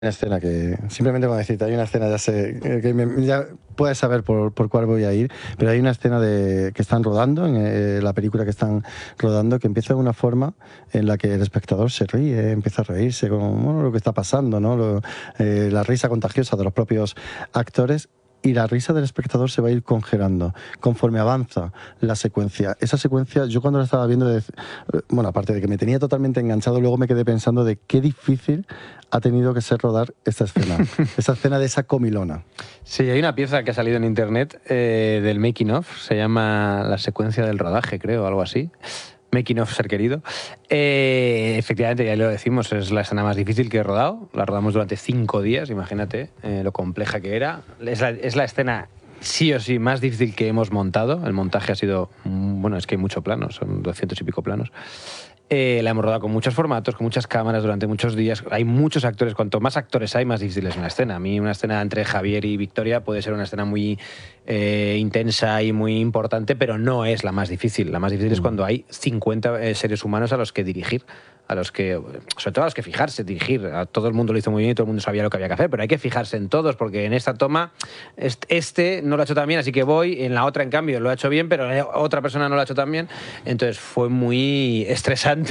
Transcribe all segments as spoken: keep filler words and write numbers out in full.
Una escena que simplemente cuando decirte hay una escena ya sé que me, ya puedes saber por, por cuál voy a ir, pero hay una escena de que están rodando en eh, la película que están rodando que empieza de una forma en la que el espectador se ríe, empieza a reírse con bueno, lo que está pasando, ¿no? Lo, eh, la risa contagiosa de los propios actores. Y la risa del espectador se va a ir congelando conforme avanza la secuencia. Esa secuencia, yo cuando la estaba viendo, de, bueno, aparte de que me tenía totalmente enganchado, luego me quedé pensando de qué difícil ha tenido que ser rodar esta escena. Esa escena de esa comilona. Sí, hay una pieza que ha salido en internet eh, del making of, se llama La secuencia del rodaje, creo, algo así. Making of, ser querido. Eh, efectivamente, ya lo decimos, es la escena más difícil que he rodado. La rodamos durante cinco días, imagínate eh, lo compleja que era. Es la, es la escena sí o sí más difícil que hemos montado. El montaje ha sido, bueno, es que hay muchos planos, son doscientos y pico planos. Eh, la hemos rodado con muchos formatos, con muchas cámaras durante muchos días. Hay muchos actores. Cuanto más actores hay, más difícil es una escena. A mí una escena entre Javier y Victoria puede ser una escena muy eh, intensa y muy importante, pero no es la más difícil. La más difícil mm. es cuando hay cincuenta eh, seres humanos a los que dirigir, a los que, sobre todo a los que fijarse, dirigir. A todo el mundo lo hizo muy bien y todo el mundo sabía lo que había que hacer, pero hay que fijarse en todos, porque en esta toma este no lo ha hecho tan bien, así que voy. En la otra, en cambio, lo ha hecho bien, pero otra persona no lo ha hecho tan bien. Entonces fue muy estresante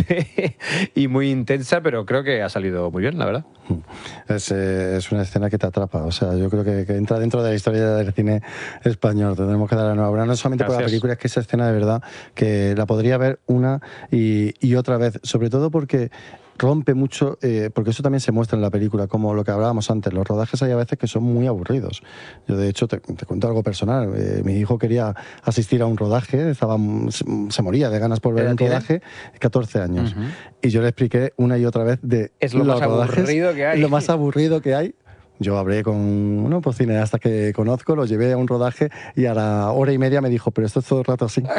y muy intensa, pero creo que ha salido muy bien, la verdad. Es, eh, es una escena que te atrapa, o sea, yo creo que, que entra dentro de la historia del cine español. Tendremos que dar la enhorabuena, no solamente Gracias. por la película, es que esa escena de verdad que la podría ver una y, y otra vez, sobre todo porque rompe mucho, eh, porque eso también se muestra en la película, como lo que hablábamos antes, los rodajes hay a veces que son muy aburridos. Yo de hecho, te, te cuento algo personal, eh, mi hijo quería asistir a un rodaje, estaba, se, se moría de ganas por ver un tiene? rodaje, catorce años, uh-huh. y yo le expliqué una y otra vez de es lo los más rodajes, aburrido que hay. lo más aburrido que hay. Yo hablé con uno, pues, cineastas que conozco, lo llevé a un rodaje y a la hora y media me dijo, pero esto es todo el rato así.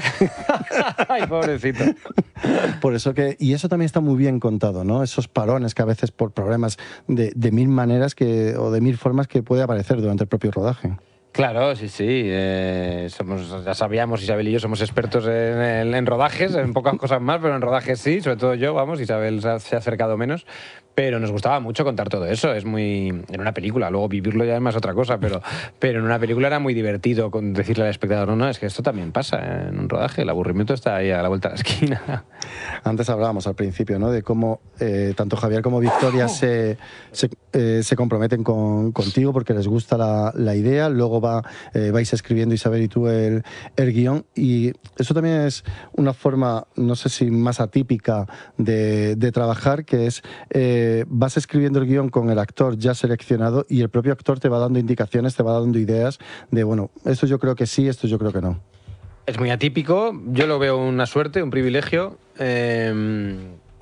Ay, pobrecito. Por eso que, y eso también está muy bien contado, ¿no? Esos parones que a veces por problemas de, de mil maneras que, o de mil formas que puede aparecer durante el propio rodaje. Claro, sí, sí. Eh, somos, ya sabíamos, Isabel y yo somos expertos en, en, en rodajes, en pocas cosas más, pero en rodajes sí, sobre todo yo, vamos, Isabel se ha acercado menos. Pero nos gustaba mucho contar todo eso, es muy... En una película, luego vivirlo ya es más otra cosa, pero, pero en una película era muy divertido con decirle al espectador, no, no, es que esto también pasa en un rodaje, el aburrimiento está ahí a la vuelta de la esquina. Antes hablábamos al principio, ¿no?, de cómo eh, tanto Javier como Victoria se, se, eh, se comprometen con, contigo porque les gusta la, la idea, luego va, eh, vais escribiendo Isabel y tú el, el guión, y eso también es una forma, no sé si más atípica de, de trabajar, que es... Eh, vas escribiendo el guión con el actor ya seleccionado y el propio actor te va dando indicaciones, te va dando ideas de, bueno, esto yo creo que sí, esto yo creo que no. Es muy atípico, yo lo veo una suerte, un privilegio, eh,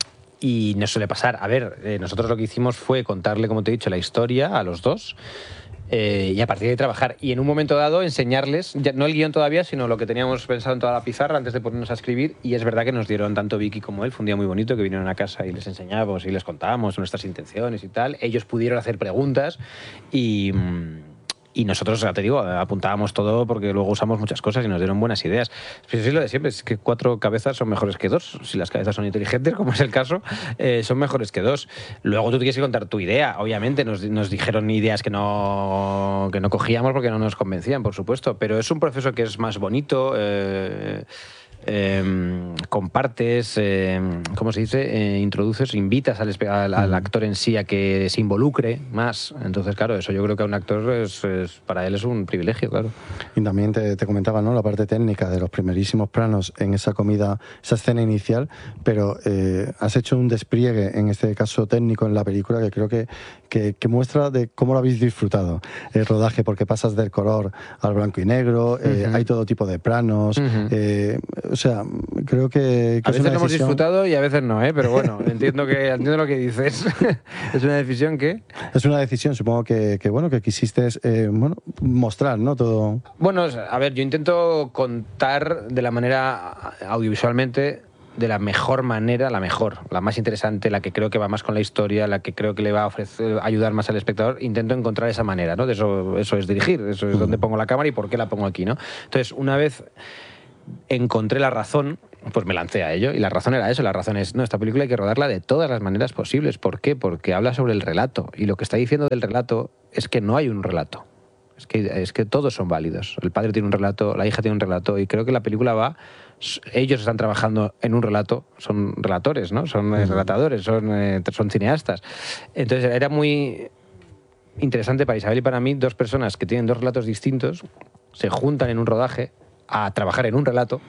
y no suele pasar. A ver, eh, nosotros lo que hicimos fue contarle, como te he dicho, la historia a los dos, Eh, y a partir de ahí trabajar. Y en un momento dado enseñarles, ya, no el guión todavía, sino lo que teníamos pensado en toda la pizarra antes de ponernos a escribir. Y es verdad que nos dieron, tanto Vicky como él, fue un día muy bonito, que vinieron a casa y les enseñábamos y les contábamos nuestras intenciones y tal. Ellos pudieron hacer preguntas y... Y nosotros, ya te digo, apuntábamos todo porque luego usamos muchas cosas y nos dieron buenas ideas. Pero sí, lo de siempre, es que cuatro cabezas son mejores que dos. Si las cabezas son inteligentes, como es el caso, eh, son mejores que dos. Luego tú tienes que contar tu idea. Obviamente nos, nos dijeron ideas que no, que no cogíamos porque no nos convencían, por supuesto. Pero es un proceso que es más bonito... Eh, Eh, compartes, eh, ¿cómo se dice? Eh, introduces, invitas al, al, al actor en sí a que se involucre más. Entonces, claro, eso yo creo que a un actor es, es, para él es un privilegio, claro. Y también te, te comentaba, ¿no?, la parte técnica de los primerísimos planos en esa comida, esa escena inicial, pero eh, has hecho un despliegue, en este caso técnico, en la película que creo que, que, que muestra de cómo lo habéis disfrutado el rodaje, porque pasas del color al blanco y negro, eh, uh-huh. hay todo tipo de planos, uh-huh. eh, o sea, creo que, que a veces lo hemos disfrutado y a veces no, ¿eh? Pero bueno, entiendo que entiendo lo que dices. ¿Es una decisión qué? Es una decisión, supongo que, que bueno, que quisiste eh, bueno, mostrar, ¿no?, todo. Bueno, a ver, yo intento contar de la manera audiovisualmente de la mejor manera, la mejor, la más interesante, la que creo que va más con la historia, la que creo que le va a ofrecer, ayudar más al espectador. Intento encontrar esa manera, ¿no? De eso, eso es dirigir, eso es mm. donde pongo la cámara y por qué la pongo aquí, ¿no? Entonces, una vez encontré la razón pues me lancé a ello. Y la razón era eso, la razón es, no, esta película hay que rodarla de todas las maneras posibles. ¿Por qué? Porque habla sobre el relato. Y lo que está diciendo del relato es que no hay un relato. Es que, es que todos son válidos. El padre tiene un relato, la hija tiene un relato, y creo que la película va... Ellos están trabajando en un relato, son relatores, ¿no? Son eh, relatadores, son, eh, son cineastas. Entonces era muy interesante para Isabel y para mí, dos personas que tienen dos relatos distintos, se juntan en un rodaje a trabajar en un relato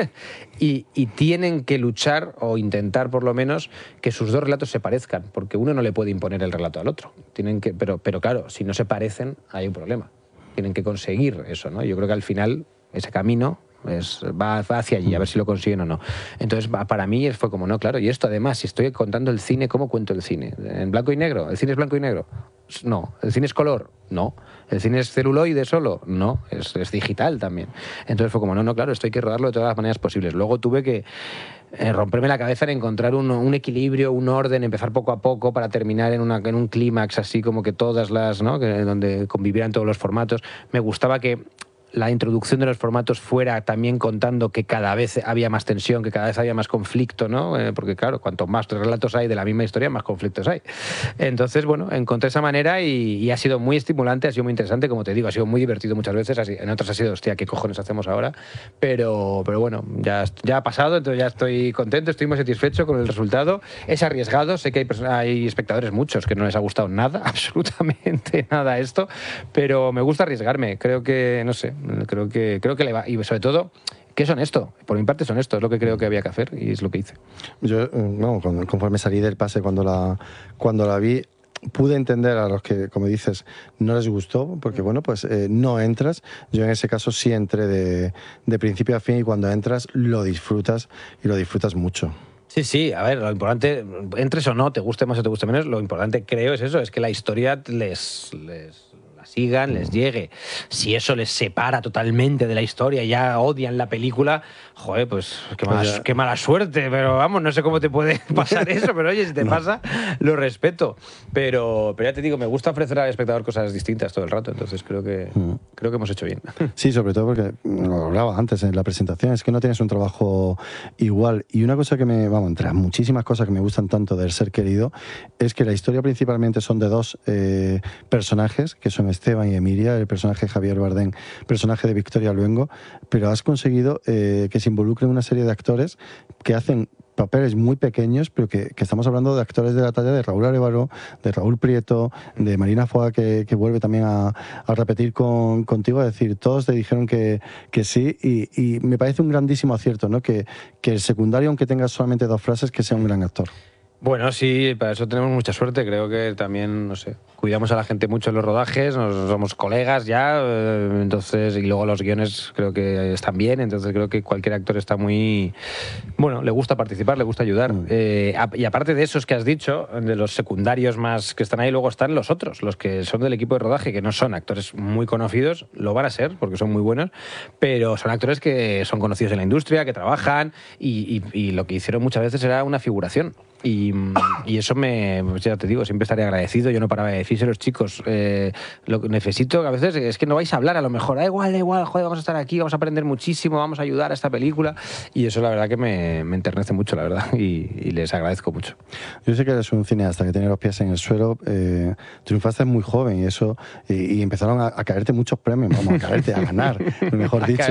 y, y tienen que luchar o intentar por lo menos que sus dos relatos se parezcan, porque uno no le puede imponer el relato al otro. Tienen que, pero, pero claro, si no se parecen hay un problema. Tienen que conseguir eso, ¿no? Yo creo que al final ese camino es, va, va hacia allí, a ver si lo consiguen o no. Entonces, para mí fue como, no, claro, y esto además, si estoy contando el cine, ¿cómo cuento el cine? ¿En blanco y negro? ¿El cine es blanco y negro? No. ¿El cine es color? No. ¿El cine es celuloide solo? No. Es, es digital también. Entonces fue como, no, no, claro, esto hay que rodarlo de todas las maneras posibles. Luego tuve que eh, romperme la cabeza en encontrar un, un equilibrio, un orden, empezar poco a poco para terminar en, una, en un clímax así como que todas las, ¿no? Que, donde convivieran todos los formatos. Me gustaba que la introducción de los formatos fuera también contando que cada vez había más tensión, que cada vez había más conflicto, ¿no? Eh, porque claro, cuanto más relatos hay de la misma historia, más conflictos hay. Entonces, bueno, encontré esa manera y, y ha sido muy estimulante, ha sido muy interesante, como te digo, ha sido muy divertido muchas veces, así, en otras ha sido, hostia, ¿qué cojones hacemos ahora? Pero, pero bueno, ya, ya ha pasado, entonces ya estoy contento, estoy muy satisfecho con el resultado. Es arriesgado, sé que hay, hay espectadores muchos que no les ha gustado nada, absolutamente nada esto, pero me gusta arriesgarme, creo que, no sé, Creo que, creo que le va. Y sobre todo, que es honesto. Por mi parte es honesto. Es lo que creo que había que hacer y es lo que hice. Yo, no, conforme salí del pase, cuando la, cuando la vi, pude entender a los que, como dices, no les gustó, porque bueno, pues eh, no entras. Yo en ese caso sí entré de, de principio a fin y cuando entras lo disfrutas y lo disfrutas mucho. Sí, sí, a ver, lo importante, entres o no, te guste más o te guste menos, lo importante creo es eso, es que la historia les... les sigan, les llegue. Si eso les separa totalmente de la historia y ya odian la película, joder, pues qué mala, pues qué mala suerte, pero vamos, no sé cómo te puede pasar eso, pero oye, si te no. pasa, lo respeto. Pero, pero ya te digo, me gusta ofrecer al espectador cosas distintas todo el rato, entonces creo que, mm. creo que hemos hecho bien. Sí, sobre todo porque, lo hablaba antes en la presentación, es que no tienes un trabajo igual. Y una cosa que me, vamos, entre las muchísimas cosas que me gustan tanto del Ser Querido, es que la historia principalmente son de dos eh, personajes, que son Esteban y Emilia, el personaje de Javier Bardem, personaje de Victoria Luengo, pero has conseguido eh, que se involucren una serie de actores que hacen papeles muy pequeños, pero que, que estamos hablando de actores de la talla de Raúl Arévalo, de Raúl Prieto, de Marina Foa, que, que vuelve también a, a repetir con, contigo, es decir, todos te dijeron que, que sí, y, y me parece un grandísimo acierto, ¿no? Que, que el secundario, aunque tenga solamente dos frases, que sea un gran actor. Bueno, sí, para eso tenemos mucha suerte. Creo que también, no sé, cuidamos a la gente mucho en los rodajes, nos, somos colegas ya, eh, entonces, y luego los guiones creo que están bien, entonces creo que cualquier actor está muy... Bueno, le gusta participar, le gusta ayudar. Mm. Eh, y aparte de esos que has dicho, de los secundarios más que están ahí, luego están los otros, los que son del equipo de rodaje, que no son actores muy conocidos, lo van a ser, porque son muy buenos, pero son actores que son conocidos en la industria, que trabajan, y, y, y lo que hicieron muchas veces era una figuración. Y, y eso me, pues ya te digo, siempre estaré agradecido. Yo no paraba de decirse a los chicos, eh, lo que necesito, a veces es que no vais a hablar a lo mejor, da igual, da igual, joder, vamos a estar aquí, vamos a aprender muchísimo, vamos a ayudar a esta película. Y eso la verdad que me, me enternece mucho, la verdad, y, y les agradezco mucho. Yo sé que eres un cineasta que tiene los pies en el suelo, eh, triunfaste muy joven y eso, y, y empezaron a, a caerte muchos premios, vamos, a caerte, a ganar, mejor dicho,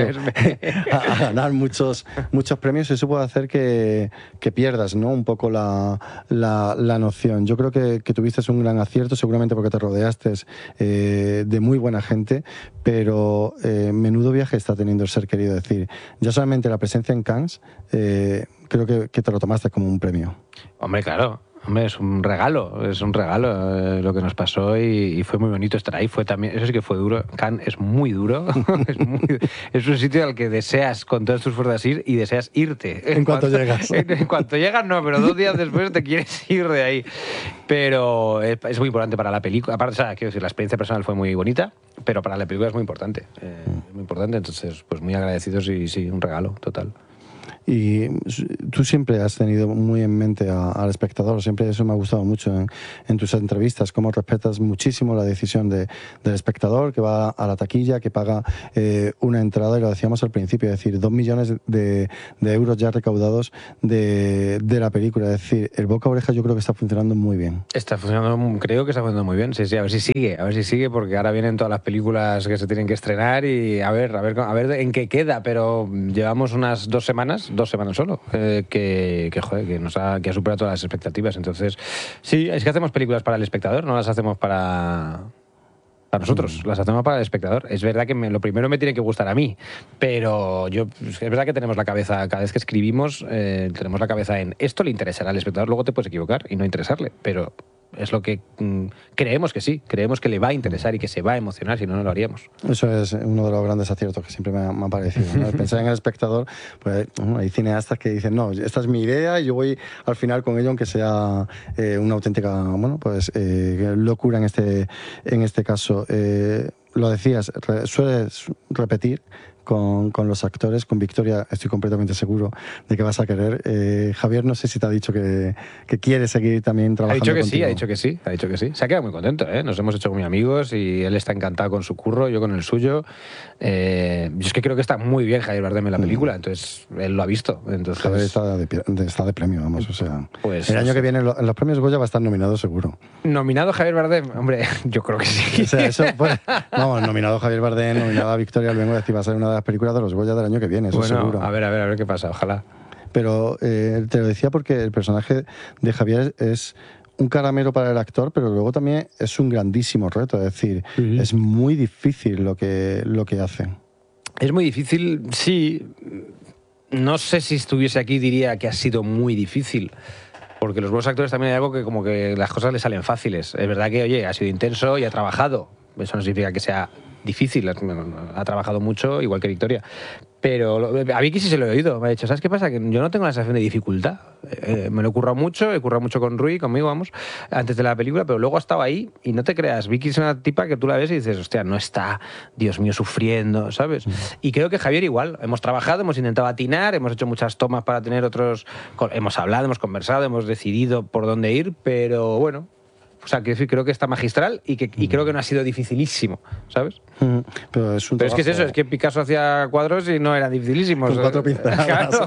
a, a ganar muchos, muchos premios, y eso puede hacer que, que pierdas, ¿no? Un poco la La, la noción. Yo creo que, que tuviste un gran acierto, seguramente porque te rodeaste eh, de muy buena gente, pero eh, menudo viaje está teniendo el Ser Querido. Es decir, ya solamente la presencia en Cannes, eh, creo que, que te lo tomaste como un premio. Hombre, claro. Hombre, es un regalo, es un regalo eh, lo que nos pasó y, y fue muy bonito estar ahí. Fue también, eso sí que fue duro. Cannes es muy duro. es, muy, es un sitio al que deseas con todas tus fuerzas ir y deseas irte. En, en cuanto, cuanto llegas. En, en cuanto llegas no, pero dos días después te quieres ir de ahí. Pero es, es muy importante para la película. Aparte, o sea, quiero decir, la experiencia personal fue muy bonita, pero para la película es muy importante. Eh, es muy importante, entonces, pues muy agradecidos y sí, un regalo total. y tú siempre has tenido muy en mente a, al espectador, siempre eso me ha gustado mucho en, en tus entrevistas, cómo respetas muchísimo la decisión de, del espectador que va a la taquilla, que paga eh, una entrada, y lo decíamos al principio, es decir, dos millones de, de euros ya recaudados de, de la película, es decir, el boca a oreja yo creo que está funcionando muy bien. Está funcionando, creo que está funcionando muy bien, sí, sí, a ver si sigue, a ver si sigue, porque ahora vienen todas las películas que se tienen que estrenar y a ver, a ver, a ver en qué queda, pero llevamos unas dos semanas, dos semanas solo, eh, que, que, joder, que, nos ha, que ha superado todas las expectativas, entonces, sí, es que hacemos películas para el espectador, no las hacemos para... Para nosotros, las hacemos para el espectador. Es verdad que me, lo primero me tiene que gustar a mí, pero yo es verdad que tenemos la cabeza, cada vez que escribimos, eh, tenemos la cabeza en esto le interesará al espectador, luego te puedes equivocar y no interesarle, pero es lo que mm, creemos que sí, creemos que le va a interesar y que se va a emocionar, si no, no lo haríamos. Eso es uno de los grandes aciertos que siempre me ha, me ha parecido, ¿no? Pensar en el espectador, pues bueno, hay cineastas que dicen, no, esta es mi idea y yo voy al final con ello, aunque sea eh, una auténtica, bueno, pues eh, locura en este, en este caso. Eh, lo decías, re, sueles repetir con, con los actores, con Victoria estoy completamente seguro de que vas a querer. Eh, Javier, no sé si te ha dicho que, que quiere seguir también trabajando. Ha dicho que contigo. sí, ha dicho que sí, ha dicho que sí. Se ha quedado muy contento, ¿eh? Nos hemos hecho muy amigos y él está encantado con su curro, yo con el suyo. Eh, yo es que creo que está muy bien Javier Bardem en la película, mm. entonces él lo ha visto. Entonces... Javier está de, está de premio, vamos, o sea... Pues, el año que viene en los premios Goya va a estar nominado seguro. ¿Nominado Javier Bardem? Hombre, yo creo que sí. O sea, eso, pues, vamos, nominado Javier Bardem, nominado a Victoria Luengo, va a ser una de las películas de los Goya del año que viene, eso bueno, seguro. A ver, a ver, a ver qué pasa, ojalá. Pero eh, te lo decía porque el personaje de Javier es un caramelo para el actor, pero luego también es un grandísimo reto, es decir, uh-huh. es muy difícil lo que, lo que hace. Es muy difícil, sí. No sé si estuviese aquí diría que ha sido muy difícil, porque los buenos actores también hay algo que como que las cosas les salen fáciles. Es verdad que, oye, ha sido intenso y ha trabajado. Eso no significa que sea difícil, ha trabajado mucho, igual que Victoria. Pero a Vicky sí se lo he oído, me ha dicho, ¿sabes qué pasa? Que yo no tengo la sensación de dificultad. Eh, me lo he currado mucho, he currado mucho con Rui, conmigo, vamos, antes de la película, pero luego ha estado ahí y no te creas, Vicky es una tipa que tú la ves y dices, hostia, no está, Dios mío, sufriendo, ¿sabes? Mm. Y creo que Javier igual, hemos trabajado, hemos intentado atinar, hemos hecho muchas tomas para tener otros, hemos hablado, hemos conversado, hemos decidido por dónde ir, pero bueno... O sea, que creo que está magistral y, que, y creo que no ha sido dificilísimo, ¿sabes? Mm, pero es, un pero es que es eso, es que Picasso hacía cuadros y no eran dificilísimos. Con cuatro pinceladas. Claro.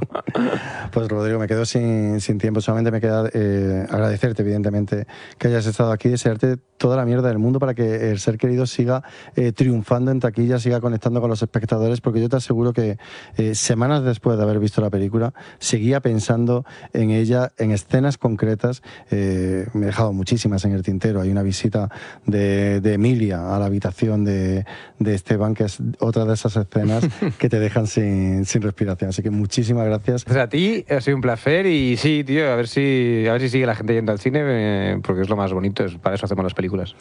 Pues Rodrigo, me quedo sin, sin tiempo, solamente me queda eh, agradecerte, evidentemente, que hayas estado aquí, desearte toda la mierda del mundo para que el ser querido siga eh, triunfando en taquilla, siga conectando con los espectadores, porque yo te aseguro que eh, semanas después de haber visto la película, seguía pensando en ella, en escenas concretas, eh, me he dejado muchísimo en el tintero. Hay una visita de, de Emilia a la habitación de, de Esteban, que es otra de esas escenas que te dejan sin, sin respiración. Así que muchísimas gracias. Pues a ti ha sido un placer y sí, tío, a ver si, a ver si sigue la gente yendo al cine, eh, porque es lo más bonito, es, para eso hacemos las películas.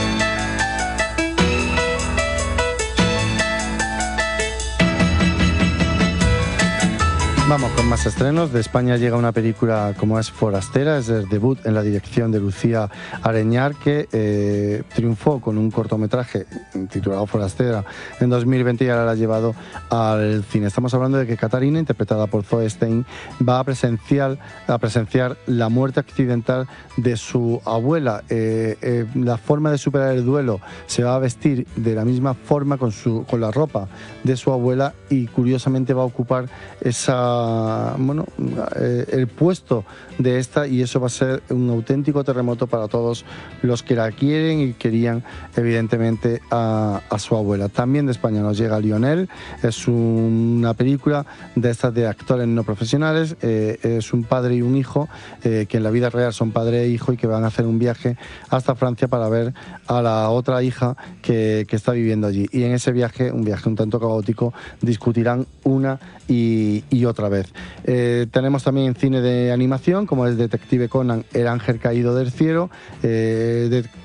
Vamos con más estrenos. De España llega una película como es Forastera, es el debut en la dirección de Lucía Areñar, que eh, triunfó con un cortometraje titulado Forastera en dos mil veinte y ahora la ha llevado al cine. Estamos hablando de que Catarina, interpretada por Zoe Stein, va a presenciar, a presenciar la muerte accidental de su abuela. Eh, eh, la forma de superar el duelo, se va a vestir de la misma forma con, su, con la ropa de su abuela y curiosamente va a ocupar esa bueno, eh, el puesto de esta, y eso va a ser un auténtico terremoto para todos los que la quieren y querían evidentemente a, a su abuela. También de España nos llega Lionel, es una película de estas de actores no profesionales, eh, es un padre y un hijo eh, que en la vida real son padre e hijo y que van a hacer un viaje hasta Francia para ver a la otra hija que, que está viviendo allí, y en ese viaje, un viaje un tanto caótico, discutirán una y, y otra vez. Eh, tenemos también en cine de animación, como es Detective Conan, El ángel caído del cielo, eh, de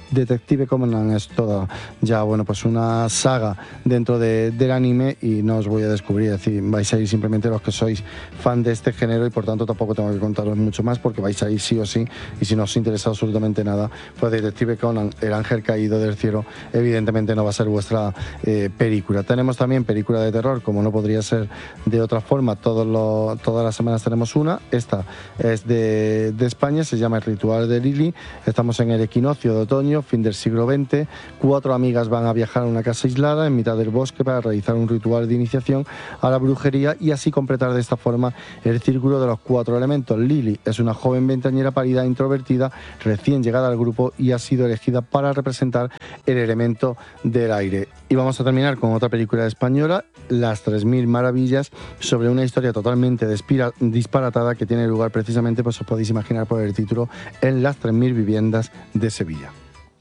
Detective Conan es toda ya, bueno, pues una saga dentro de, del anime y no os voy a descubrir, es decir, vais a ir simplemente los que sois fan de este género y por tanto tampoco tengo que contaros mucho más porque vais a ir sí o sí, y si no os interesa absolutamente nada, pues Detective Conan, el ángel caído del cielo, evidentemente no va a ser vuestra eh, película. Tenemos también película de terror, como no podría ser de otra forma, todos los, todas las semanas tenemos una. Esta es de, de España, se llama El ritual de Lily. Estamos en el equinoccio de otoño, fin del siglo veinte. Cuatro amigas van a viajar a una casa aislada en mitad del bosque para realizar un ritual de iniciación a la brujería y así completar de esta forma el círculo de los cuatro elementos. Lily es una joven veinteañera pálida, introvertida, recién llegada al grupo y ha sido elegida para representar el elemento del aire. Y vamos a terminar con otra película española, Las tres mil maravillas, sobre una historia totalmente despira, disparatada que tiene lugar precisamente, pues os podéis imaginar por el título, en las tres mil viviendas de Sevilla.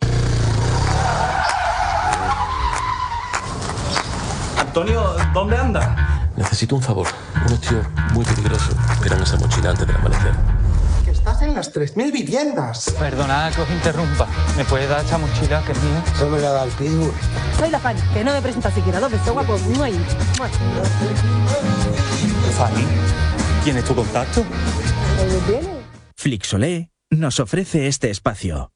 Antonio, ¿dónde anda? Necesito un favor. Unos tíos muy peligrosos eran esa mochila antes del amanecer. Que estás en las tres mil viviendas. Perdona que os interrumpa. ¿Me puedes dar esa mochila que es mía? Eso me la da el Pitbull. Soy la Fanny, que no me presenta siquiera. ¿Dónde está guapo? No hay. Fanny, ¿quién es tu contacto? ¿Viene? Flixolé nos ofrece este espacio.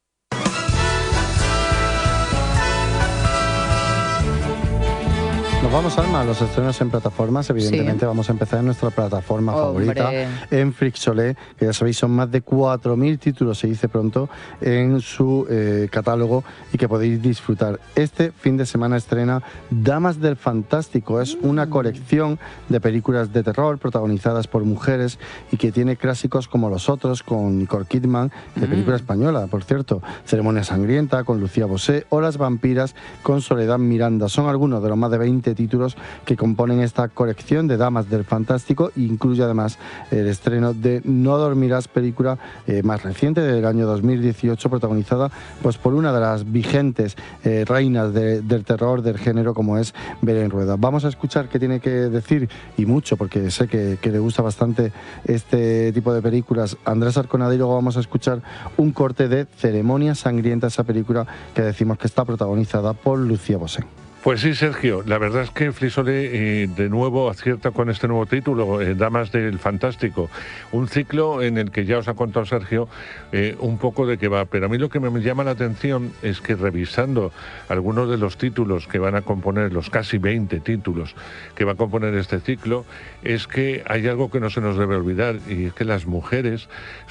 Nos vamos, Alma, a los estrenos en plataformas. Evidentemente sí. Vamos a empezar en nuestra plataforma Hombre. favorita, en Flixolé, que ya sabéis son más de cuatro mil títulos, se dice pronto, en su eh, catálogo y que podéis disfrutar. Este fin de semana estrena Damas del Fantástico. Es una colección de películas de terror protagonizadas por mujeres y que tiene clásicos como Los Otros, con Nicole Kidman, de película española, por cierto, Ceremonia Sangrienta, con Lucía Bosé, o Las Vampiras, con Soledad Miranda. Son algunos de los más de veinte títulos que componen esta colección de Damas del Fantástico e incluye además el estreno de No dormirás, película eh, más reciente del año dos mil dieciocho, protagonizada pues por una de las vigentes eh, reinas de, del terror del género como es Belén Rueda. Vamos a escuchar qué tiene que decir, y mucho porque sé que, que le gusta bastante este tipo de películas, Andrés Arconada, y luego vamos a escuchar un corte de Ceremonia Sangrienta, esa película que decimos que está protagonizada por Lucía Bosé. Pues sí, Sergio, la verdad es que Flixolé eh, de nuevo acierta con este nuevo título, eh, Damas del Fantástico, un ciclo en el que ya os ha contado Sergio eh, un poco de qué va, pero a mí lo que me llama la atención es que revisando algunos de los títulos que van a componer, los casi veinte títulos que va a componer este ciclo, es que hay algo que no se nos debe olvidar, y es que las mujeres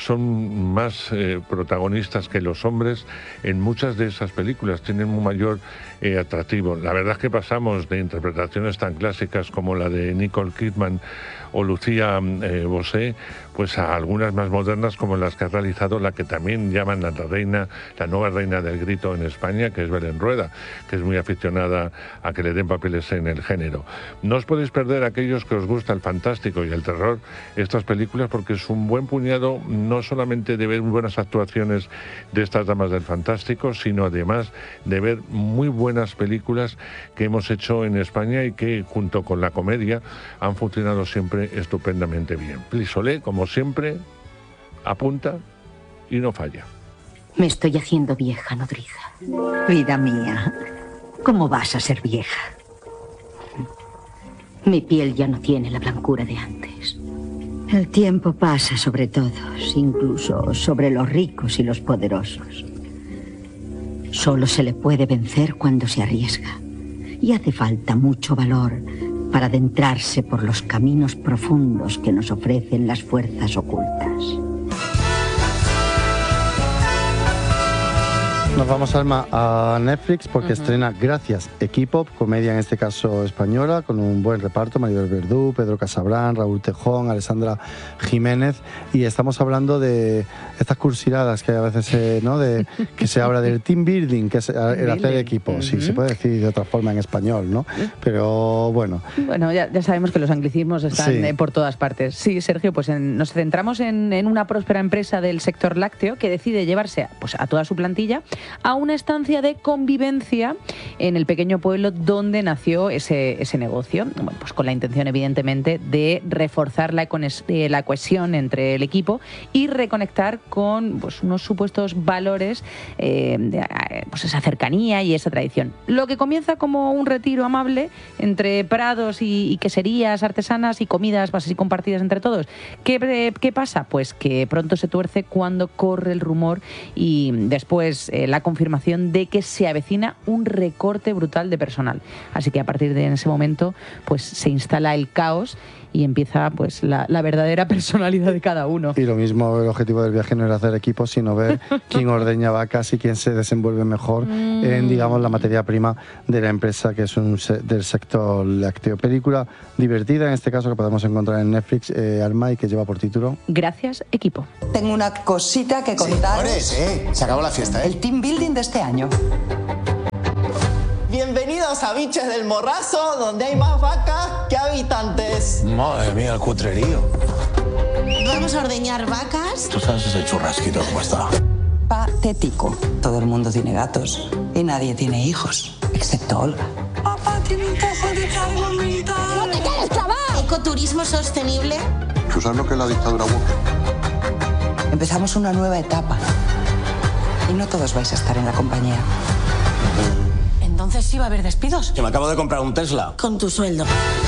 son más eh, protagonistas que los hombres en muchas de esas películas, tienen un mayor eh, atractivo. La verdad es que pasamos de interpretaciones tan clásicas como la de Nicole Kidman o Lucía eh, Bosé, pues a algunas más modernas como las que ha realizado la que también llaman la reina, la nueva reina del grito en España, que es Belén Rueda, que es muy aficionada a que le den papeles en el género. No os podéis perder, aquellos que os gusta el fantástico y el terror, estas películas, porque es un buen puñado no solamente de ver buenas actuaciones de estas damas del fantástico, sino además de ver muy buenas películas que hemos hecho en España y que junto con la comedia han funcionado siempre estupendamente bien. Flixolé, como siempre, apunta y no falla. Me estoy haciendo vieja, nodriza. Vida mía, ¿cómo vas a ser vieja? Mi piel ya no tiene la blancura de antes. El tiempo pasa sobre todos, incluso sobre los ricos y los poderosos. Solo se le puede vencer cuando se arriesga. Y hace falta mucho valor para adentrarse por los caminos profundos que nos ofrecen las fuerzas ocultas. Nos vamos, Alma, a Netflix porque uh-huh. estrena Gracias, Equipo, comedia en este caso española, con un buen reparto, Maribel Verdú, Pedro Casabrán, Raúl Tejón, Alessandra Jiménez, y estamos hablando de estas cursiladas que a veces eh, ¿no? de, que se habla del team building, que es el hacer equipo, uh-huh. sí, se puede decir de otra forma en español, ¿no? Pero bueno. Bueno, ya, ya sabemos que los anglicismos están sí. eh, por todas partes. Sí, Sergio, pues en, nos centramos en, en una próspera empresa del sector lácteo que decide llevarse pues, a toda su plantilla a una estancia de convivencia en el pequeño pueblo donde nació ese, ese negocio. Bueno, pues con la intención, evidentemente, de reforzar la, la cohesión entre el equipo y reconectar con pues, unos supuestos valores, eh, de, pues esa cercanía y esa tradición. Lo que comienza como un retiro amable entre prados y, y queserías artesanas y comidas así compartidas entre todos. ¿Qué, qué pasa? Pues que pronto se tuerce cuando corre el rumor y después eh, la confirmación de que se avecina un recorte brutal de personal. Así que a partir de ese momento pues se instala el caos y empieza pues la, la verdadera personalidad de cada uno. Y lo mismo, el objetivo del viaje no era hacer equipos, sino ver quién ordeña vacas y quién se desenvuelve mejor mm. en, digamos, la materia prima de la empresa, que es un del sector lácteo. Película divertida, en este caso, que podemos encontrar en Netflix, eh, Arma, y que lleva por título Gracias, equipo. Tengo una cosita que contaros. Señores, eh, se acabó la fiesta, ¿eh? El team building de este año. Bienvenidos a Biches del Morrazo, donde hay más vacas que habitantes. Madre mía, el cutrerío. Vamos a ordeñar vacas. ¿Tú sabes ese churrasquito cómo está? Patético. Todo el mundo tiene gatos y nadie tiene hijos, excepto Olga. Papá tiene un poco de cargo mental. ¡No te quedes clavado! Ecoturismo sostenible. ¿Tú sabes lo que es la dictadura woke? Empezamos una nueva etapa y no todos vais a estar en la compañía. Entonces sí va a haber despidos. Que me acabo de comprar un Tesla. Con tu sueldo.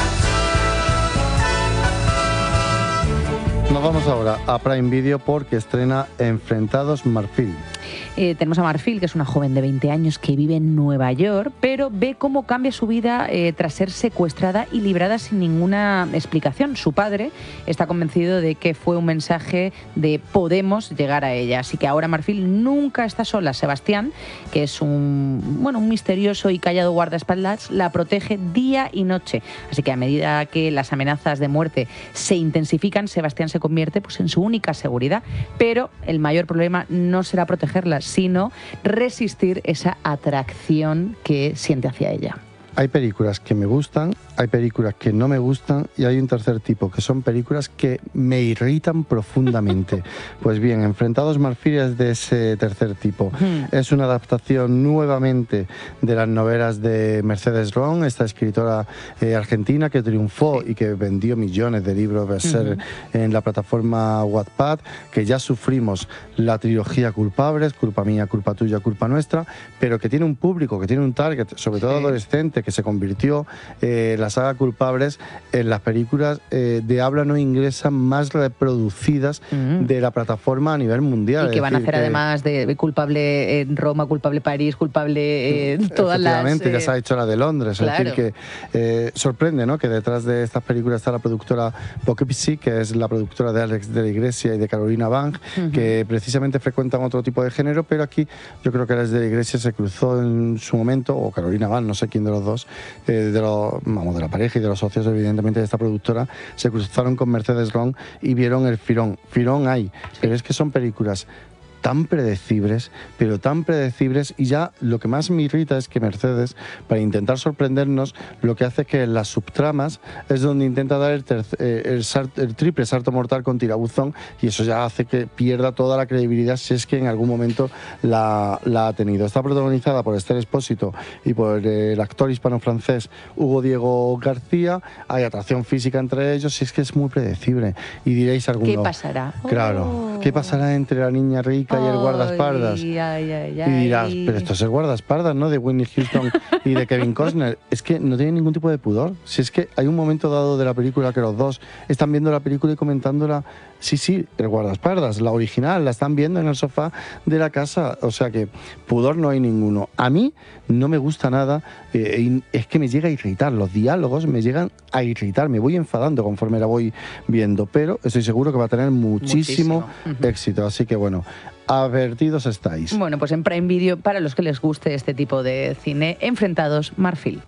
Nos vamos ahora a Prime Video porque estrena Enfrentados Marfil. Eh, tenemos a Marfil, que es una joven de veinte años que vive en Nueva York, pero ve cómo cambia su vida eh, tras ser secuestrada y librada sin ninguna explicación. Su padre está convencido de que fue un mensaje de podemos llegar a ella. Así que ahora Marfil nunca está sola. Sebastián, que es un, bueno, un misterioso y callado guardaespaldas, la protege día y noche. Así que a medida que las amenazas de muerte se intensifican, Sebastián se convierte pues, en su única seguridad. Pero el mayor problema no será protegerla, sino resistir esa atracción que siente hacia ella. Hay películas que me gustan, hay películas que no me gustan y hay un tercer tipo, que son películas que me irritan profundamente. Pues bien, Enfrentados Marfil es de ese tercer tipo. Mm. Es una adaptación nuevamente de las novelas de Mercedes Ron, esta escritora eh, argentina que triunfó y que vendió millones de libros bestseller mm. en la plataforma Wattpad, que ya sufrimos la trilogía Culpables, Culpa Mía, Culpa Tuya, Culpa Nuestra, pero que tiene un público, que tiene un target, sobre todo sí. adolescente, que se convirtió eh, la saga Culpables en las películas eh, de habla no inglesa más reproducidas mm. de la plataforma a nivel mundial. Y que van a hacer que, además de culpable en Roma, culpable París, culpable en todas las... Efectivamente, eh... ya se ha hecho la de Londres. Claro. Es decir, que eh, sorprende, ¿no?, que detrás de estas películas está la productora Poughkeepsie, que es la productora de Alex de la Iglesia y de Carolina Bang, uh-huh. que precisamente frecuentan otro tipo de género, pero aquí yo creo que Alex de la Iglesia se cruzó en su momento, o Carolina Bang, no sé quién de los dos, eh, de, los, vamos, de la pareja y de los socios, evidentemente, de esta productora, se cruzaron con Mercedes Ron y vieron el filón. Filón hay, sí. pero es que son películas tan predecibles, pero tan predecibles, y ya lo que más me irrita es que Mercedes, para intentar sorprendernos, lo que hace es que en las subtramas es donde intenta dar el, tercer, el, sart, el triple salto mortal con tirabuzón, y eso ya hace que pierda toda la credibilidad si es que en algún momento la, la ha tenido. Está protagonizada por Esther Expósito y por el actor hispano-francés Hugo Diego García. Hay atracción física entre ellos y es que es muy predecible. Y diréis alguno... ¿Qué pasará? Claro, oh. ¿qué pasará entre la niña rica y el guardaespaldas? Ay, ay, ay, y dirás, pero esto es el guardaespaldas, ¿no?, de Whitney Houston y de Kevin Costner. Es que no tiene ningún tipo de pudor. Si es que hay un momento dado de la película que los dos están viendo la película y comentándola. Sí, sí, el guardaespaldas, la original, la están viendo en el sofá de la casa. O sea que pudor no hay ninguno. A mí no me gusta nada, eh, y es que me llega a irritar. Los diálogos me llegan a irritar, me voy enfadando conforme la voy viendo, pero estoy seguro que va a tener muchísimo, muchísimo. Uh-huh. éxito. Así que bueno, advertidos estáis. Bueno, pues en Prime Video, para los que les guste este tipo de cine, Enfrentados Marfil.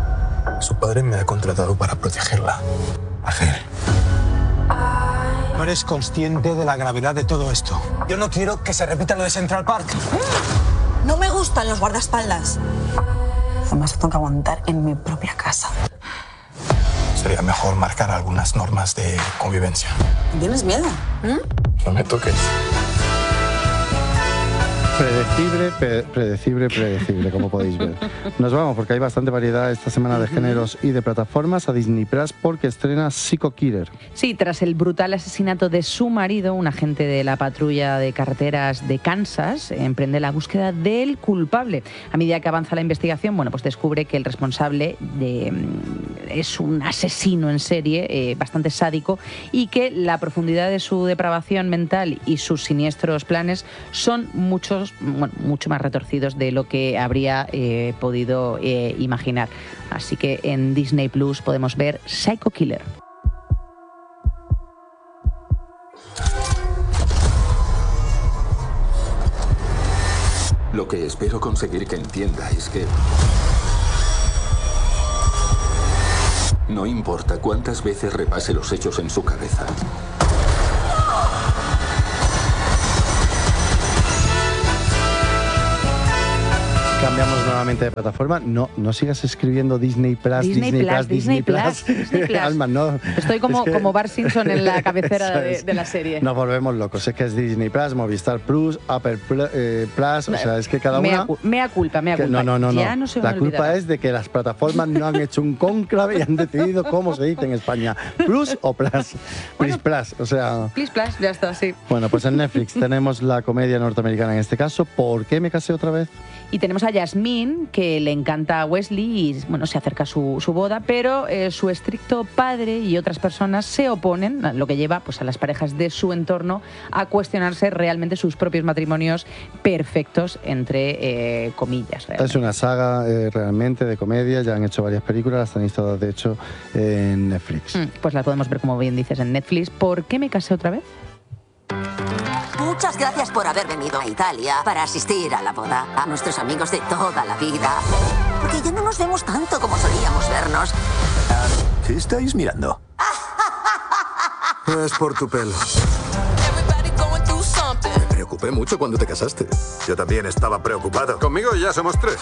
Su padre me ha contratado para protegerla. Argel. No eres consciente de la gravedad de todo esto. Yo no quiero que se repita lo de Central Park. No me gustan los guardaespaldas. Además, tengo que aguantar en mi propia casa. Sería mejor marcar algunas normas de convivencia. ¿Tienes miedo? ¿Mm? No me toques. Predecible, pre- predecible, predecible, como podéis ver. Nos vamos porque hay bastante variedad esta semana de géneros y de plataformas a Disney Plus porque estrena Psycho Killer. Sí, tras el brutal asesinato de su marido, un agente de la patrulla de carreteras de Kansas emprende la búsqueda del culpable. A medida que avanza la investigación, bueno, pues descubre que el responsable de, es un asesino en serie, eh, bastante sádico, y que la profundidad de su depravación mental y sus siniestros planes son muchos Bueno, mucho más retorcidos de lo que habría eh, podido eh, imaginar. Así que en Disney Plus podemos ver Psycho Killer. Lo que espero conseguir que entienda es que no importa cuántas veces repase los hechos en su cabeza, Cambiamos nuevamente de plataforma. No, no sigas escribiendo Disney Plus, Disney, Disney Plus, Plus, Disney Disney Plus. Plus, Disney Plus. Alma, no. Estoy como, Es que- como Bart Simpson en la cabecera de, ¿Sabes? de la serie. Nos volvemos locos. Es que es Disney Plus, Movistar Plus, Apple Pl- eh, Plus. O sea, es que cada Mea, una. cu- mea culpa, mea que- culpa. no, no, no. Ya no. no se me La culpa olvidará. es de que las plataformas no han hecho un cónclave y han decidido cómo se dice en España. Plus o Plus. Plus Plus. O sea. Please, plus, ya está, sí. Bueno, pues en Netflix tenemos la comedia norteamericana en este caso. ¿Por qué me casé otra vez? Y tenemos a Yasmín, que le encanta a Wesley y bueno, se acerca a su, su boda, pero eh, su estricto padre y otras personas se oponen, lo que lleva pues, a las parejas de su entorno a cuestionarse realmente sus propios matrimonios perfectos, entre eh, comillas. realmente. Es una saga eh, realmente de comedia. Ya han hecho varias películas, las tenéis todas de hecho en Netflix. Mm, Pues las podemos ver, como bien dices, en Netflix. ¿Por qué me casé otra vez? Muchas gracias por haber venido a Italia para asistir a la boda. A nuestros amigos de toda la vida. Porque ya no nos vemos tanto como solíamos vernos. ¿Qué estáis mirando? Es por tu pelo. Me preocupé mucho cuando te casaste. Yo también estaba preocupado. Conmigo ya somos tres.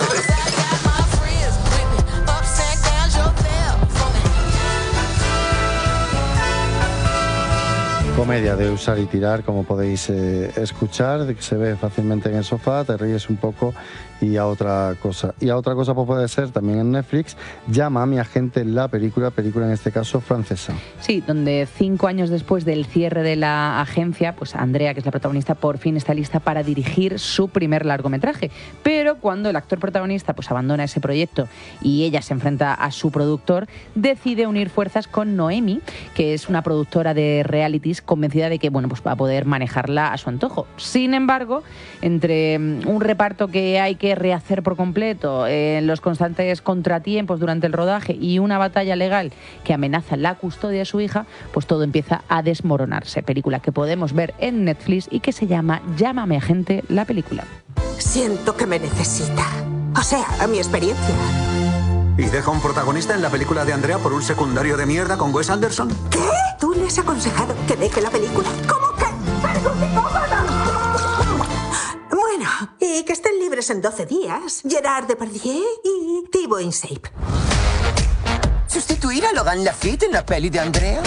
Comedia de usar y tirar, como podéis eh, escuchar, de que se ve fácilmente en el sofá, te ríes un poco y a otra cosa. Y a otra cosa pues, puede ser también en Netflix, Llama a mi agente, la película, película en este caso francesa. Sí, donde cinco años después del cierre de la agencia, pues Andrea, que es la protagonista, por fin está lista para dirigir su primer largometraje. Pero cuando el actor protagonista pues abandona ese proyecto y ella se enfrenta a su productor, decide unir fuerzas con Noemi, que es una productora de realities convencida de que bueno, pues va a poder manejarla a su antojo. Sin embargo, entre un reparto que hay que rehacer por completo, eh, los constantes contratiempos durante el rodaje y una batalla legal que amenaza la custodia de su hija, pues todo empieza a desmoronarse. Película que podemos ver en Netflix y que se llama Llámame agente, la película. Siento que me necesita. O sea, a mi experiencia. ¿Y deja un protagonista en la película de Andrea por un secundario de mierda con Wes Anderson? ¿Qué? ¿Tú le has aconsejado que deje la película? ¿Cómo que? ¡Pero psicópata! Bueno, y que estén libres en doce días. Gerard Depardieu y Thibaut Insape. ¿Sustituir a Logan Lafitte en la peli de Andrea?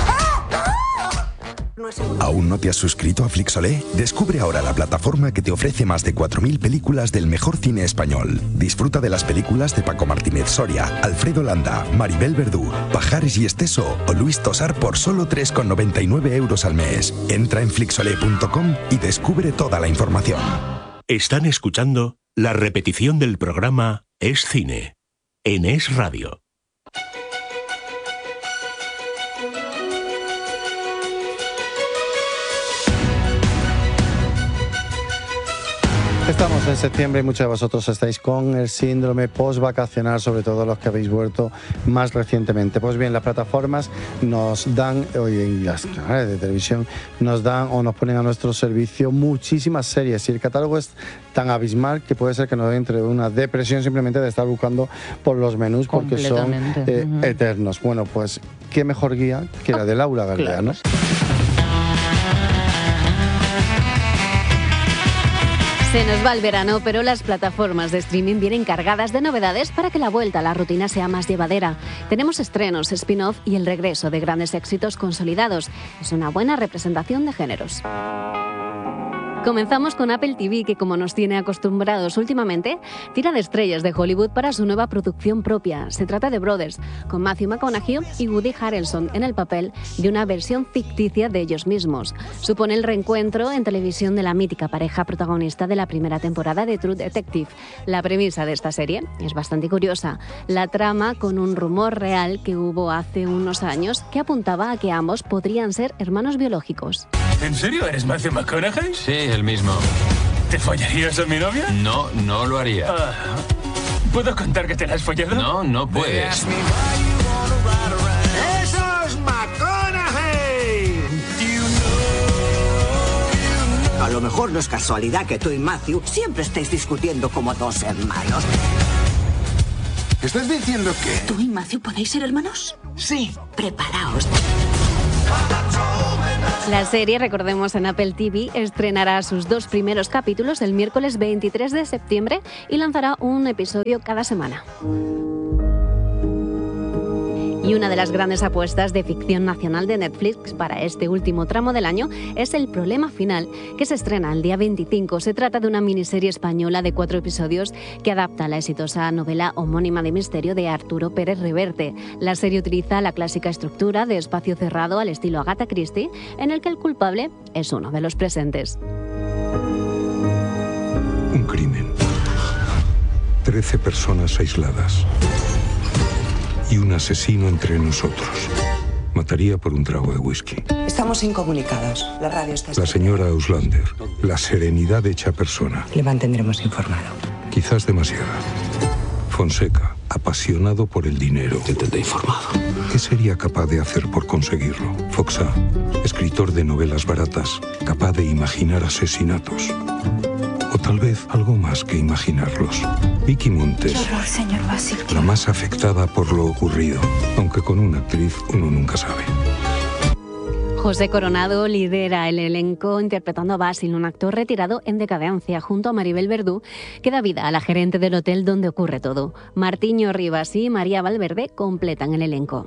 ¿Aún no te has suscrito a Flixolé? Descubre ahora la plataforma que te ofrece más de cuatro mil películas del mejor cine español. Disfruta de las películas de Paco Martínez Soria, Alfredo Landa, Maribel Verdú, Pajares y Esteso o Luis Tosar por solo tres con noventa y nueve euros al mes. Entra en flixolé punto com y descubre toda la información. Están escuchando la repetición del programa Es Cine en Es Radio. Estamos en septiembre y muchos de vosotros estáis con el síndrome post-vacacional, sobre todo los que habéis vuelto más recientemente. Pues bien, las plataformas nos dan, hoy en las canales de televisión, nos dan o nos ponen a nuestro servicio muchísimas series y el catálogo es tan abismal que puede ser que nos entre una depresión simplemente de estar buscando por los menús porque son eh, uh-huh. eternos. Bueno, pues qué mejor guía que la de Laura Galeano. Claro. Se nos va el verano, pero las plataformas de streaming vienen cargadas de novedades para que la vuelta a la rutina sea más llevadera. Tenemos estrenos, spin-off y el regreso de grandes éxitos consolidados. Es una buena representación de géneros. Comenzamos con Apple T V, que como nos tiene acostumbrados últimamente, tira de estrellas de Hollywood para su nueva producción propia. Se trata de Brothers, con Matthew McConaughey y Woody Harrelson en el papel de una versión ficticia de ellos mismos. Supone el reencuentro en televisión de la mítica pareja protagonista de la primera temporada de True Detective. La premisa de esta serie es bastante curiosa. La trama con un rumor real que hubo hace unos años que apuntaba a que ambos podrían ser hermanos biológicos. ¿En serio eres Matthew McConaughey? Sí, el mismo. ¿Te follarías a mi novia? No, no lo haría. Ah, ¿puedo contar que te la has follado? No, no puedes. ¡Eso es McConaughey! A lo mejor no es casualidad que tú y Matthew siempre estéis discutiendo como dos hermanos. ¿Estás diciendo que...? ¿Tú y Matthew podéis ser hermanos? Sí. Preparaos. La serie, recordemos, en Apple T V, estrenará sus dos primeros capítulos el miércoles veintitrés de septiembre y lanzará un episodio cada semana. Y una de las grandes apuestas de ficción nacional de Netflix para este último tramo del año es El Problema Final, que se estrena el día veinticinco. Se trata de una miniserie española de cuatro episodios que adapta la exitosa novela homónima de misterio de Arturo Pérez Reverte. La serie utiliza la clásica estructura de espacio cerrado al estilo Agatha Christie, en el que el culpable es uno de los presentes. Un crimen. Trece personas aisladas. Y un asesino entre nosotros. Mataría por un trago de whisky. Estamos incomunicados. La radio está... La señora Auslander. La serenidad hecha persona. Le mantendremos informado. Quizás demasiada. Fonseca, apasionado por el dinero. Te tendré informado. ¿Qué sería capaz de hacer por conseguirlo? Foxa, escritor de novelas baratas, capaz de imaginar asesinatos. O tal vez algo más que imaginarlos. Vicky Montes, Qué horror, señor Basil. la más afectada por lo ocurrido, aunque con una actriz uno nunca sabe. José Coronado lidera el elenco interpretando a Basil, un actor retirado en decadencia, junto a Maribel Verdú, que da vida a la gerente del hotel donde ocurre todo. Martiño Rivas y María Valverde completan el elenco.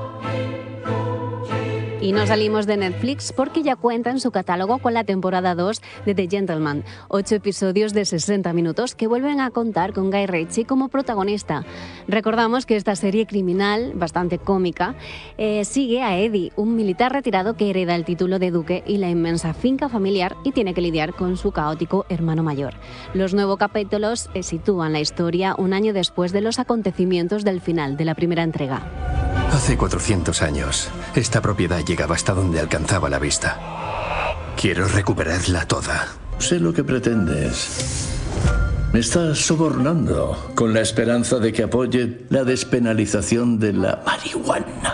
Y no salimos de Netflix porque ya cuenta en su catálogo con la temporada dos de The Gentleman, ocho episodios de sesenta minutos que vuelven a contar con Guy Ritchie como protagonista. Recordamos que esta serie criminal, bastante cómica, eh, sigue a Eddie, un militar retirado que hereda el título de duque y la inmensa finca familiar y tiene que lidiar con su caótico hermano mayor. Los nuevos capítulos eh, sitúan la historia un año después de los acontecimientos del final de la primera entrega. Hace cuatrocientos años, esta propiedad llegaba hasta donde alcanzaba la vista. Quiero recuperarla toda. Sé lo que pretendes. Me estás sobornando con la esperanza de que apoye la despenalización de la marihuana.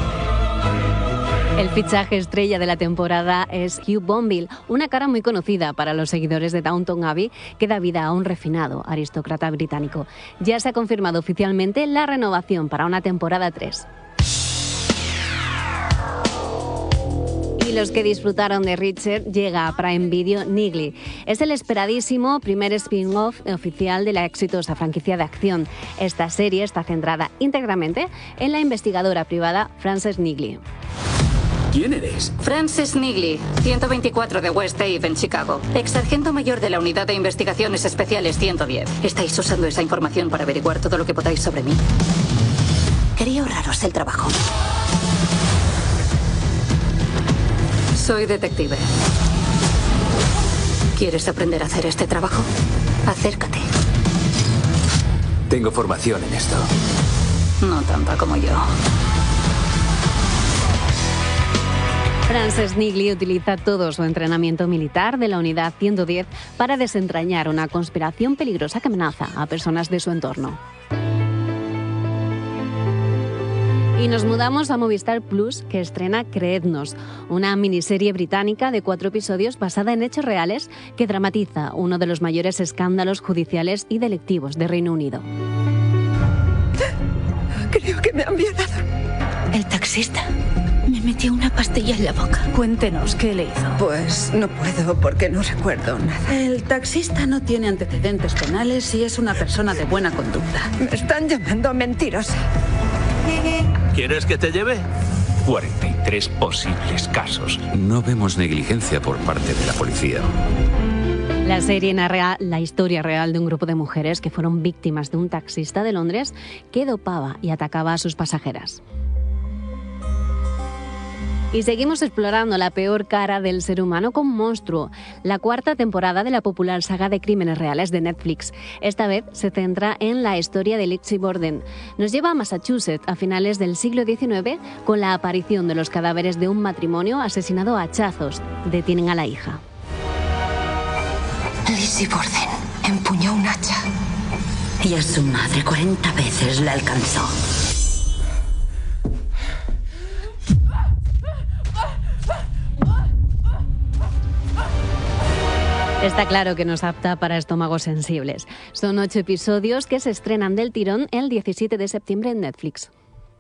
El fichaje estrella de la temporada es Hugh Bonneville, una cara muy conocida para los seguidores de Downton Abbey, que da vida a un refinado aristócrata británico. Ya se ha confirmado oficialmente la renovación para una temporada tres. Y los que disfrutaron de Richard, llega a Prime Video Neely. Es el esperadísimo primer spin-off oficial de la exitosa franquicia de acción. Esta serie está centrada íntegramente en la investigadora privada Frances Neely. ¿Quién eres? Frances Neely, ciento veinticuatro de West Ave en Chicago. Ex sargento mayor de la Unidad de Investigaciones Especiales ciento diez. Estáis usando esa información para averiguar todo lo que podáis sobre mí. Quería ahorraros el trabajo. Soy detective. ¿Quieres aprender a hacer este trabajo? Acércate. Tengo formación en esto. No tanta como yo. Frances Neely utiliza todo su entrenamiento militar de la Unidad ciento diez para desentrañar una conspiración peligrosa que amenaza a personas de su entorno. Y nos mudamos a Movistar Plus, que estrena Creednos, una miniserie británica de cuatro episodios basada en hechos reales que dramatiza uno de los mayores escándalos judiciales y delictivos de Reino Unido. Creo que me han violado. El taxista me metió una pastilla en la boca. Cuéntenos qué le hizo. Pues no puedo porque no recuerdo nada. El taxista no tiene antecedentes penales y es una persona de buena conducta. Me están llamando mentirosa. ¿Quieres que te lleve? cuarenta y tres posibles casos. No vemos negligencia por parte de la policía. La serie narra la historia real de un grupo de mujeres que fueron víctimas de un taxista de Londres que dopaba y atacaba a sus pasajeras. Y seguimos explorando la peor cara del ser humano con Monstruo, la cuarta temporada de la popular saga de crímenes reales de Netflix. Esta vez se centra en la historia de Lizzie Borden. Nos lleva a Massachusetts a finales del siglo diecinueve con la aparición de los cadáveres de un matrimonio asesinado a hachazos. Detienen a la hija. Lizzie Borden empuñó un hacha y a su madre cuarenta veces la alcanzó. Está claro que no es apta para estómagos sensibles. Son ocho episodios que se estrenan del tirón el diecisiete de septiembre en Netflix.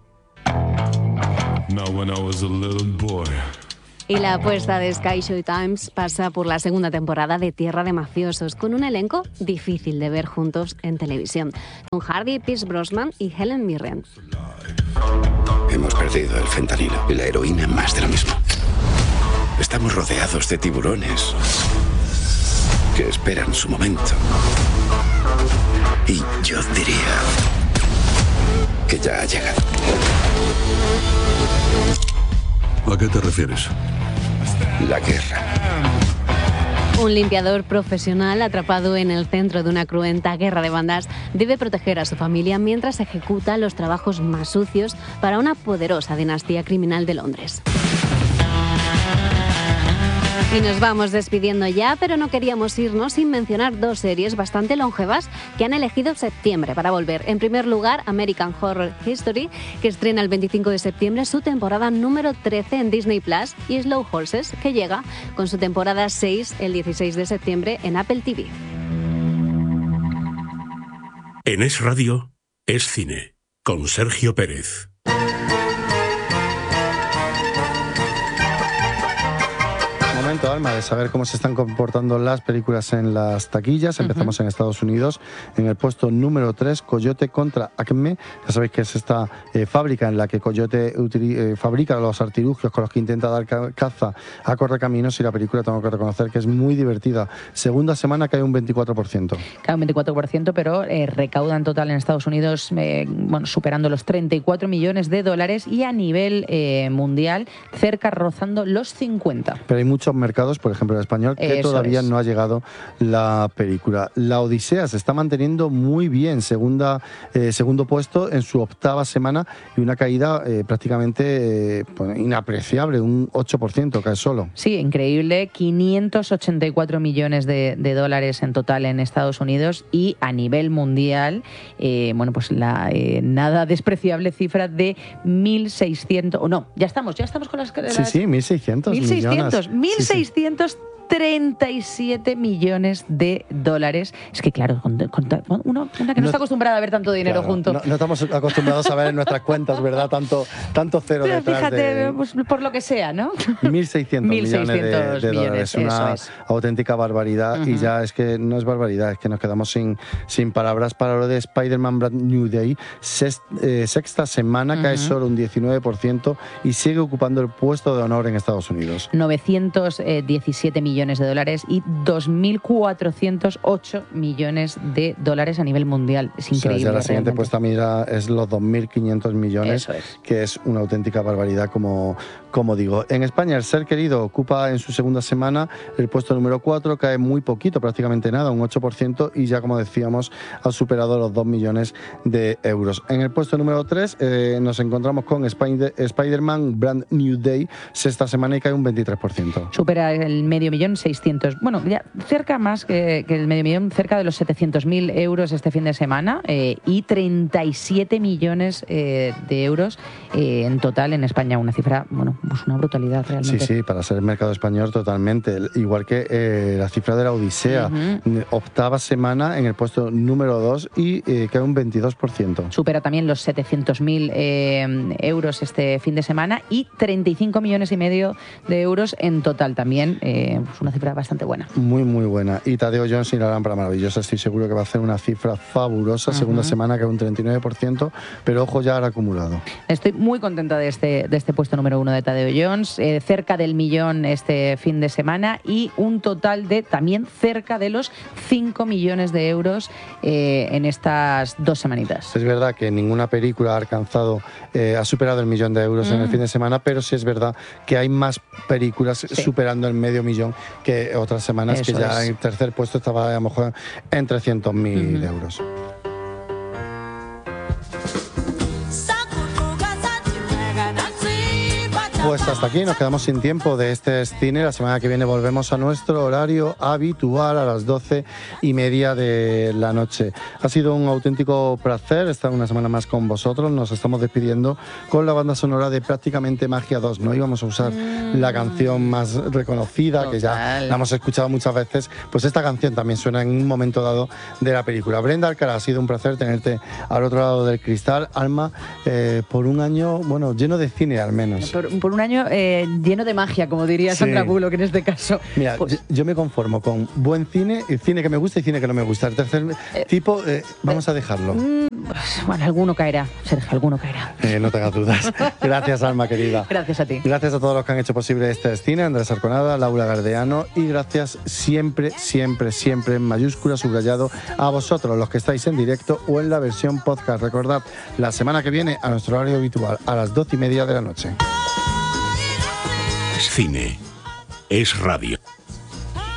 Now when I was a little boy. Y la apuesta de Sky Showtimes pasa por la segunda temporada de Tierra de Mafiosos, con un elenco difícil de ver juntos en televisión. Con Hardy, Pierce Brosnan y Helen Mirren. Hemos perdido el fentanilo y la heroína, más de lo mismo. Estamos rodeados de tiburones que esperan su momento. Y yo diría que ya ha llegado. ¿A qué te refieres? La guerra. Un limpiador profesional atrapado en el centro de una cruenta guerra de bandas debe proteger a su familia mientras ejecuta los trabajos más sucios para una poderosa dinastía criminal de Londres. Y nos vamos despidiendo ya, pero no queríamos irnos sin mencionar dos series bastante longevas que han elegido septiembre para volver. En primer lugar, American Horror History, que estrena el veinticinco de septiembre su temporada número trece en Disney Plus, y Slow Horses, que llega con su temporada seis el dieciséis de septiembre en Apple T V. En Es Radio, Es Cine, con Sergio Pérez. Momento, Alma, de saber cómo se están comportando las películas en las taquillas. Empezamos uh-huh. en Estados Unidos. En el puesto número tres, Coyote contra Acme. Ya sabéis que es esta eh, fábrica en la que Coyote eh, fabrica los artilugios con los que intenta dar ca- caza a correcaminos, y la película, tengo que reconocer que es muy divertida. Segunda semana cae un veinticuatro por ciento. Cae un veinticuatro por ciento, pero eh, recauda en total en Estados Unidos, eh, bueno, superando los treinta y cuatro millones de dólares, y a nivel eh, mundial cerca, rozando los cincuenta. Pero hay muchos mercados, por ejemplo el español, que Eso todavía es. no ha llegado la película. La Odisea se está manteniendo muy bien, segunda, eh, segundo puesto en su octava semana, y una caída eh, prácticamente eh, pues, inapreciable, un ocho por ciento cae solo. Sí, increíble, quinientos ochenta y cuatro millones de, de dólares en total en Estados Unidos, y a nivel mundial, eh, bueno, pues la eh, nada despreciable cifra de mil seiscientos, o oh, no, ya estamos, ya estamos con las... las sí, sí, mil seiscientos mil seiscientos, millones. mil seiscientos treinta y siete millones de dólares. Es que claro, con, con, uno, una que no, no está acostumbrada a ver tanto dinero claro, junto. No, no estamos acostumbrados a ver en nuestras cuentas, ¿verdad? Tanto, tanto cero Pero detrás fíjate, de... pues, por lo que sea, ¿no? mil seiscientos millones de, de dólares. Una es. auténtica barbaridad. Uh-huh. Y ya es que no es barbaridad, es que nos quedamos sin, sin palabras para lo de Spider-Man Brand New Day. Sext, eh, sexta semana, uh-huh. cae solo un diecinueve por ciento y sigue ocupando el puesto de honor en Estados Unidos. novecientos diecisiete millones de dólares y dos mil cuatrocientos ocho millones de dólares a nivel mundial. Es increíble. O sea, ya la siguiente realmente. puesta mira es los dos mil quinientos millones, Eso es. que es una auténtica barbaridad, como, como digo. En España, El Ser Querido ocupa en su segunda semana el puesto número cuatro, cae muy poquito, prácticamente nada, un ocho por ciento, y ya, como decíamos, ha superado los dos millones de euros. En el puesto número tres eh, nos encontramos con Spider- Spider-Man Brand New Day, sexta semana, y cae un veintitrés por ciento. Supera el medio millón, seiscientos, bueno, ya cerca más que, que el medio millón, cerca de los setecientos mil euros este fin de semana, eh, y treinta y siete millones eh, de euros eh, en total en España, una cifra, bueno, pues una brutalidad realmente. Sí, sí, para ser el mercado español totalmente, igual que eh, la cifra de La Odisea, uh-huh. octava semana en el puesto número dos y eh, cae un veintidós por ciento. Supera también los setecientos mil eh, euros este fin de semana y treinta y cinco millones y medio de euros en total también, eh, pues una cifra bastante buena. Muy, muy buena. Y Tadeo Jones y la lámpara maravillosa, estoy seguro que va a hacer una cifra fabulosa, uh-huh. segunda semana que es un treinta y nueve por ciento, pero ojo ya al acumulado. Estoy muy contenta de este, de este puesto número uno de Tadeo Jones, eh, cerca del millón este fin de semana y un total de también cerca de los cinco millones de euros eh, en estas dos semanitas. Es verdad que ninguna película ha alcanzado, eh, ha superado el millón de euros mm. en el fin de semana, pero sí es verdad que hay más películas sí. superando el medio millón que otras semanas. Eso que ya es. En tercer puesto estaba a lo mejor en trescientos mil uh-huh. euros. Pues hasta aquí, nos quedamos sin tiempo de este cine. La semana que viene volvemos a nuestro horario habitual a las doce y media de la noche. Ha sido un auténtico placer estar una semana más con vosotros. Nos estamos despidiendo con la banda sonora de Prácticamente Magia dos. No íbamos a usar mm. la canción más reconocida, Total. que ya la hemos escuchado muchas veces. Pues esta canción también suena en un momento dado de la película. Brenda Alcalá, ha sido un placer tenerte al otro lado del cristal. Alma, eh, por un año, bueno, lleno de cine al menos. Por, por un año eh, lleno de magia, como diría sí. Sandra Bullock en este caso. Mira, pues, yo, yo me conformo con buen cine, y cine que me gusta y cine que no me gusta. El tercer eh, tipo, eh, vamos eh, a dejarlo. Mm, bueno, alguno caerá, Sergio, alguno caerá. Eh, no tengas dudas. Gracias, Alma, querida. Gracias a ti. Gracias a todos los que han hecho posible este cine, Andrés Arconada, Laura Gardeano, y gracias siempre, siempre, siempre en mayúscula, subrayado, a vosotros, los que estáis en directo o en la versión podcast. Recordad, la semana que viene a nuestro horario habitual, a las doce y media de la noche. Es cine, es radio.